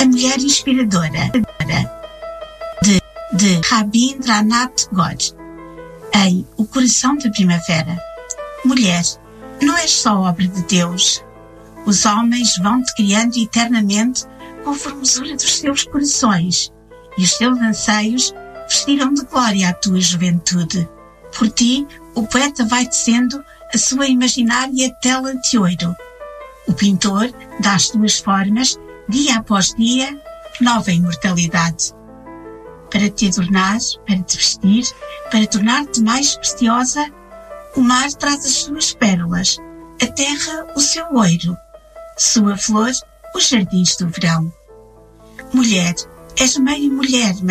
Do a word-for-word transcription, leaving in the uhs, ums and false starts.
A mulher inspiradora de, de Rabindranath Tagore, em O Coração da Primavera. Mulher, não és só obra de Deus. Os homens vão-te criando eternamente com a formosura dos seus corações, e os teus anseios vestiram de glória a tua juventude. Por ti, o poeta vai tecendo a sua imaginária tela de ouro. O pintor dá às tuas formas, dia após dia, nova imortalidade. Para te adornar, para te vestir, para tornar-te mais preciosa, o mar traz as suas pérolas, a terra o seu ouro, sua flor os jardins do verão. Mulher, és meio mulher,